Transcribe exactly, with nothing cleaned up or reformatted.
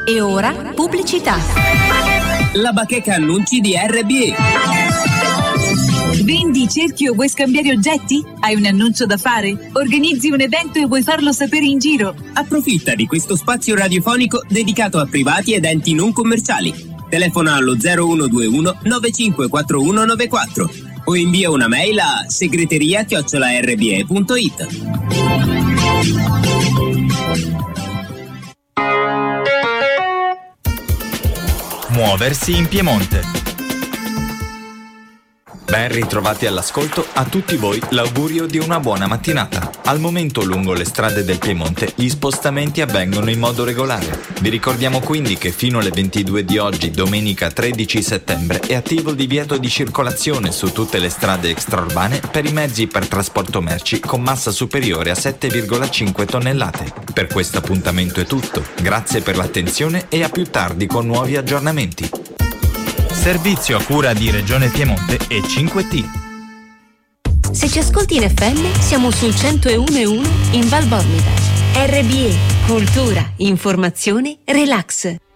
E ora pubblicità. La bacheca annunci di R B E. Vendi, cerchi o vuoi scambiare oggetti? Hai un annuncio da fare? Organizzi un evento e vuoi farlo sapere in giro? Approfitta di questo spazio radiofonico dedicato a privati ed enti non commerciali. Telefona allo zero uno due uno nove cinque quattro uno nove quattro o invia una mail a segreteria chiocciola r b e punto i t. Muoversi in Piemonte. Ben ritrovati all'ascolto, a tutti voi l'augurio di una buona mattinata. Al momento lungo le strade del Piemonte gli spostamenti avvengono in modo regolare. Vi ricordiamo quindi che fino alle ventidue di oggi, domenica tredici settembre, è attivo il divieto di circolazione su tutte le strade extraurbane per i mezzi per trasporto merci con massa superiore a sette virgola cinque tonnellate. Per questo appuntamento è tutto. Grazie per l'attenzione e a più tardi con nuovi aggiornamenti. Servizio a cura di Regione Piemonte e cinque T. Se ci ascolti in F M, siamo sul centouno e uno in Val Bormida. R B E, cultura, informazione, relax.